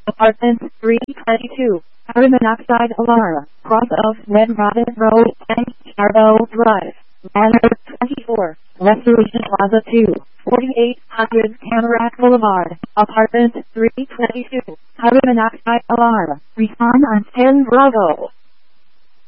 Apartment 322, carbon monoxide alarm, cross of Red Robin Road and Chardo Drive, Manor 24, Restoration Plaza 2, 4800 Tamarack Boulevard, Apartment 322, carbon monoxide alarm, respond on 10 Bravo.